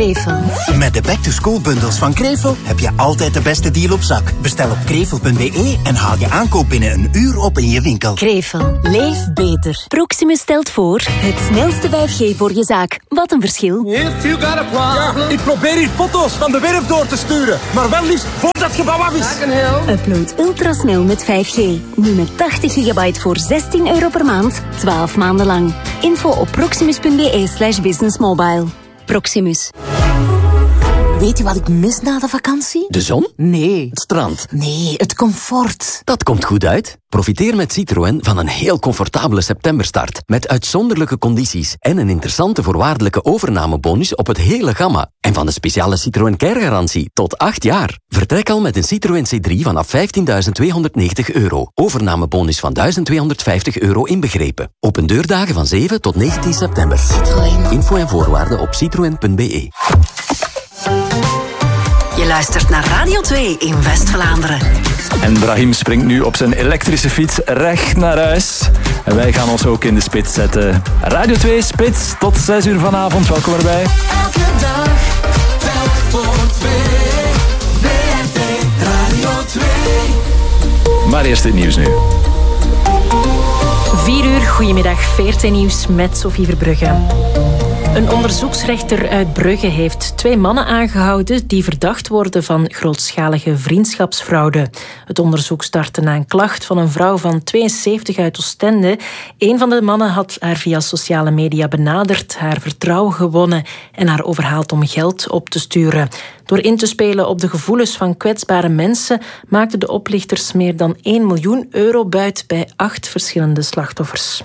Krevel. Met de back-to-school bundels van Krevel heb je altijd de beste deal op zak. Bestel op krevel.be en haal je aankoop binnen een uur op in je winkel. Krevel. Leef beter. Proximus stelt voor het snelste 5G voor je zaak. Wat een verschil. Ik probeer hier foto's van de werf door te sturen, maar wel liefst voordat het gebouw af is. Upload ultrasnel met 5G. Nu met 80 gigabyte voor €16 per maand, 12 maanden lang. Info op proximus.be/businessmobile. Proximus. Weet je wat ik mis na de vakantie? De zon? Nee. Het strand? Nee, het comfort. Dat komt goed uit. Profiteer met Citroën van een heel comfortabele septemberstart. Met uitzonderlijke condities en een interessante voorwaardelijke overnamebonus op het hele gamma. En van de speciale Citroën Care-garantie tot 8 jaar. Vertrek al met een Citroën C3 vanaf €15.290. Overnamebonus van €1.250 inbegrepen. Open deurdagen van 7 tot 19 september. Citroën. Info en voorwaarden op citroen.be. Je luistert naar Radio 2 in West-Vlaanderen. En Brahim springt nu op zijn elektrische fiets recht naar huis. En wij gaan ons ook in de spits zetten. Radio 2 Spits tot 6 uur vanavond. Welkom erbij. Elke dag, telk voor 2. WRT Radio 2. Maar eerst het nieuws nu. 4 uur, goedemiddag, VRT Nieuws met Sophie Verbrugge. Een onderzoeksrechter uit Brugge heeft 2 mannen aangehouden die verdacht worden van grootschalige vriendschapsfraude. Het onderzoek startte na een klacht van een vrouw van 72 uit Oostende. Een van de mannen had haar via sociale media benaderd, haar vertrouwen gewonnen en haar overhaald om geld op te sturen. Door in te spelen op de gevoelens van kwetsbare mensen maakten de oplichters meer dan €1 miljoen buit bij 8 verschillende slachtoffers.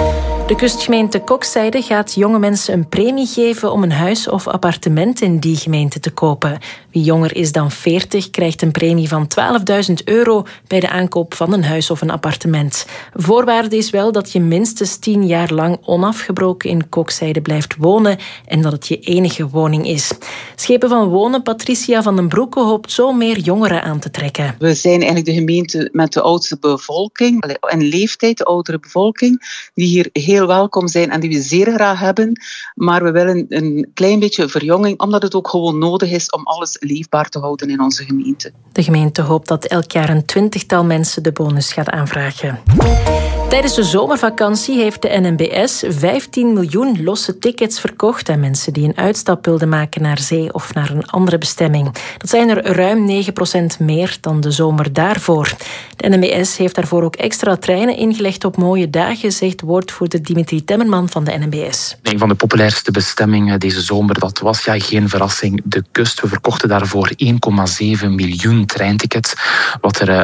De kustgemeente Kokzijde gaat jonge mensen een premie geven om een huis of appartement in die gemeente te kopen. Wie jonger is dan 40 krijgt een premie van €12.000 bij de aankoop van een huis of een appartement. Voorwaarde is wel dat je minstens 10 jaar lang onafgebroken in Kokzijde blijft wonen en dat het je enige woning is. Schepen van Wonen, Patricia van den Broeke, hoopt zo meer jongeren aan te trekken. We zijn eigenlijk de gemeente met de oudste bevolking, in leeftijd de oudere bevolking, die hier heel welkom zijn en die we zeer graag hebben. Maar we willen een klein beetje verjonging, omdat het ook gewoon nodig is om alles leefbaar te houden in onze gemeente. De gemeente hoopt dat elk jaar een 20-tal mensen de bonus gaat aanvragen. Tijdens de zomervakantie heeft de NMBS 15 miljoen losse tickets verkocht aan mensen die een uitstap wilden maken naar zee of naar een andere bestemming. Dat zijn er ruim 9% meer dan de zomer daarvoor. De NMBS heeft daarvoor ook extra treinen ingelegd op mooie dagen, zegt woordvoerder Dimitri Temmerman van de NMBS. Een van de populairste bestemmingen deze zomer, dat was geen verrassing, de kust. We verkochten daarvoor 1,7 miljoen treintickets, wat er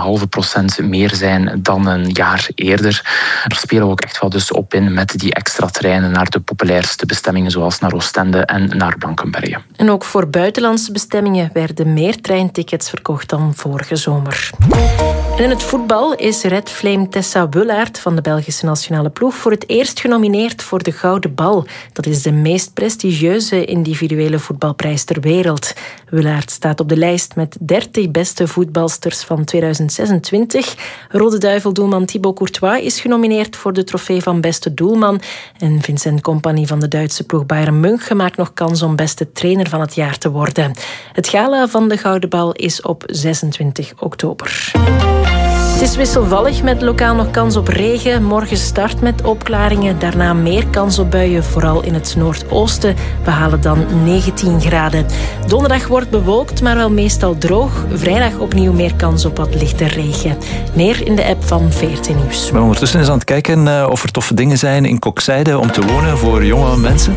8,5% meer zijn dan een jaar eerder. Er spelen we ook echt wel dus op in met die extra treinen naar de populairste bestemmingen, zoals naar Oostende en naar Blankenberge. En ook voor buitenlandse bestemmingen werden meer treintickets verkocht dan vorige zomer. En in het voetbal is Red Flame Tessa Wullaert van de Belgische nationale ploeg voor het eerst genomineerd voor de Gouden Bal. Dat is de meest prestigieuze individuele voetbalprijs ter wereld. Wullaert staat op de lijst met 30 beste voetbalsters van 2026. Rode Duivel-doelman Thibaut Courtois is genomineerd voor de trofee van beste doelman. En Vincent Kompany van de Duitse ploeg Bayern München maakt nog kans om beste trainer van het jaar te worden. Het gala van de Gouden Bal is op 26 oktober. Het is wisselvallig met lokaal nog kans op regen. Morgen start met opklaringen, daarna meer kans op buien, vooral in het noordoosten. We halen dan 19 graden. Donderdag wordt bewolkt, maar wel meestal droog. Vrijdag opnieuw meer kans op wat lichte regen. Meer in de app van VRT Nieuws. Ik ben ondertussen eens aan het kijken of er toffe dingen zijn in Kokzijde om te wonen voor jonge mensen.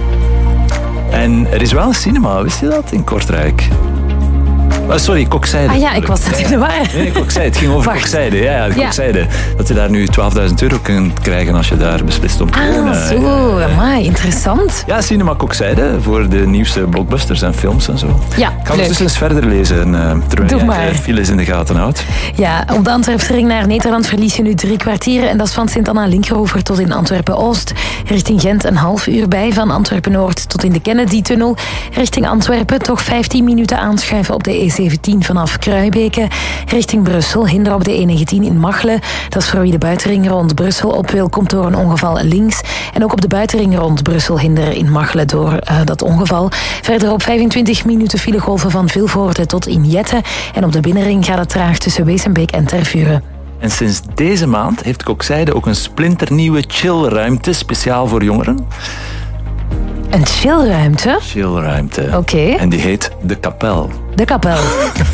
En er is wel een cinema, wist je dat, in Kortrijk? Sorry, Kokzijde. Ah ja, ik was net in de war. Nee, Kokzijde. Het ging over Kokzijde. Ja, Kokzijde. Dat je daar nu €12.000 kunt krijgen als je daar beslist om te wonen. Ah, zo. Amai, interessant. Ja, Cinema Kokzijde voor de nieuwste blockbusters en films en zo. Ja, ik ga dus eens verder lezen terwijl je files in de gaten houdt. Ja, op de Antwerpse ring naar Nederland verlies je nu 3 kwartieren en dat is van Sint-Anna-Linkeroever tot in Antwerpen-Oost. Richting Gent een half uur bij, van Antwerpen-Noord tot in de Kennedy-tunnel. Richting Antwerpen toch 15 minuten aanschuiven op de E17 vanaf Kruibeke richting Brussel. Hinder op de E19 in Machelen. Dat is voor wie de buitenring rond Brussel op wil, komt door een ongeval links. En ook op de buitenring rond Brussel hinder in Machelen door dat ongeval. Verderop 25 minuten filegolven van Vilvoorde tot in Jette. En op de binnenring gaat het traag tussen Wezenbeek en Tervuren. En sinds deze maand heeft Kokzijde ook een splinternieuwe chillruimte speciaal voor jongeren. Een chillruimte? Chillruimte. Oké. En die heet De Kapel. De Kapel.